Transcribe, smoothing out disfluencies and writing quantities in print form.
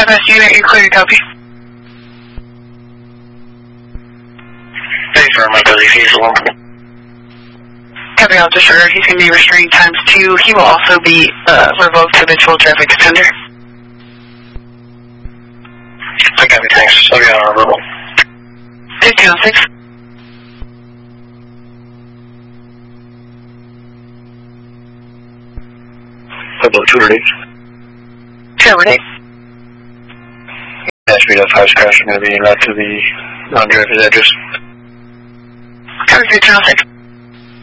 EMS unit, you clear to copy. Confirm, I believe he's alone. Copy, officer. He's going to be restrained ×2. He will also be revoked habitual traffic offender. I copy, thanks. I'll be on our verbal. 1506. About 208. 208. Speed up 5 crash. I'm going to be left to the non-driver's address. Copy, 1506.